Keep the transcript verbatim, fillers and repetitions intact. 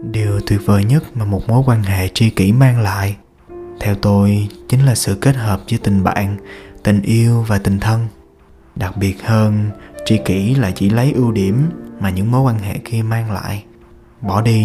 Điều tuyệt vời nhất mà một mối quan hệ tri kỷ mang lại, theo tôi, chính là sự kết hợp giữa tình bạn, tình yêu và tình thân. Đặc biệt hơn, tri kỷ lại chỉ lấy ưu điểm mà những mối quan hệ kia mang lại, bỏ đi